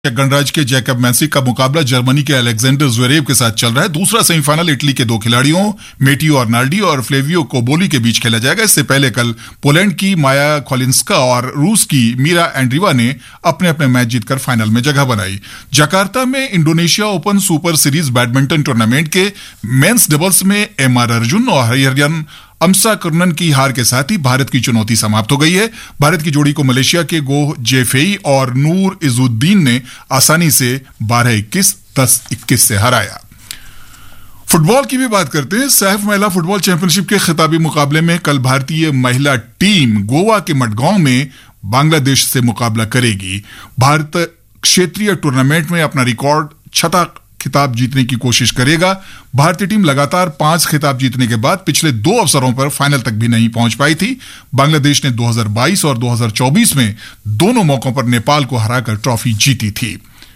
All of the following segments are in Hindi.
गणराज्य के जैकब मैंसिक का मुकाबला जर्मनी के अलेक्जेंडर ज़्वेरेव के साथ चल रहा है। दूसरा सेमीफाइनल इटली के दो खिलाड़ियों मेटियो अर्नाल्डी और फ्लेवियो कोबोली के बीच खेला जाएगा। इससे पहले कल पोलैंड की माया खोलिंस्का और रूस की मीरा एंड्रीवा ने अपने अपने मैच जीतकर फाइनल में जगह बनाई। जकार्ता में Indonesia open super series badminton tournament के मेंस डबल्स में एमआर अर्जुन और हरिहरन अमसा कर्नन की हार के साथ ही भारत की चुनौती समाप्त हो गई है। भारत की जोड़ी को मलेशिया के गोह जेफेई और नूर इजुद्दीन ने आसानी से 12-21, 10-21 से हराया। फुटबॉल की भी बात करते हैं। सैफ महिला फुटबॉल चैंपियनशिप के खिताबी मुकाबले में कल भारतीय महिला टीम गोवा के मडगांव में बांग्लादेश से मुकाबला करेगी। भारत क्षेत्रीय टूर्नामेंट में अपना रिकॉर्ड 6 खिताब जीतने की कोशिश करेगा। भारतीय टीम लगातार 5 खिताब जीतने के बाद पिछले 2 अवसरों पर फाइनल तक भी नहीं पहुंच पाई थी। बांग्लादेश ने 2022 और 2024 में दोनों मौकों पर नेपाल को हराकर ट्रॉफी जीती थी।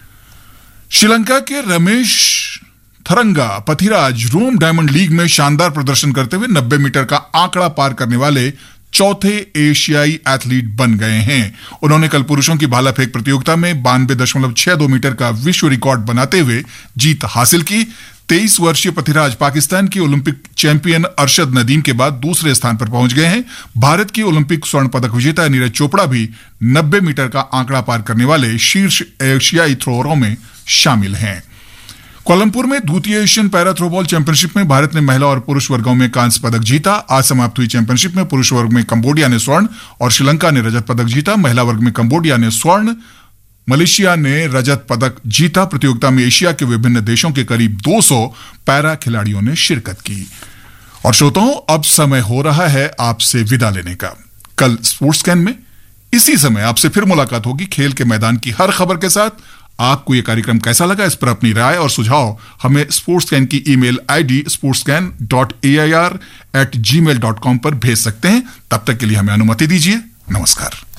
श्रीलंका के रमेश थरंगा पथिराज रोम डायमंड लीग में शानदार प्रदर्शन करते हुए 90 मीटर का आंकड़ा पार करने वाले चौथे एशियाई एथलीट बन गए हैं। उन्होंने कल पुरुषों की भाला फेंक प्रतियोगिता में 92.62 मीटर का विश्व रिकॉर्ड बनाते हुए जीत हासिल की। 23 वर्षीय पथिराज पाकिस्तान के ओलंपिक चैंपियन अरशद नदीम के बाद दूसरे स्थान पर पहुंच गए हैं। भारत की ओलंपिक स्वर्ण पदक विजेता नीरज चोपड़ा भी 90 मीटर का आंकड़ा पार करने वाले शीर्ष एशियाई थ्रोअरों में शामिल हैं। कोलंबपुर में द्वितीय एशियन पैरा थ्रोबॉल चैंपियनशिप में भारत ने महिला और पुरुष वर्गों में कांस्य पदक जीता। आज समाप्त हुई चैंपियनशिप में पुरुष वर्ग में कंबोडिया ने स्वर्ण और श्रीलंका ने रजत पदक जीता। महिला वर्ग में कंबोडिया ने स्वर्ण, मलेशिया ने रजत पदक जीता। प्रतियोगिता में एशिया के विभिन्न देशों के करीब 200 पैरा खिलाड़ियों ने शिरकत की। और श्रोताओं, अब समय हो रहा है आपसे विदा लेने का। कल स्पोर्ट्स कैन में इसी समय आपसे फिर मुलाकात होगी खेल के मैदान की हर खबर के साथ। आपको यह कार्यक्रम कैसा लगा, इस पर अपनी राय और सुझाव हमें स्पोर्ट्स कैन की ईमेल आईडी sportscan.air@gmail.com पर भेज सकते हैं। तब तक के लिए हमें अनुमति दीजिए। नमस्कार।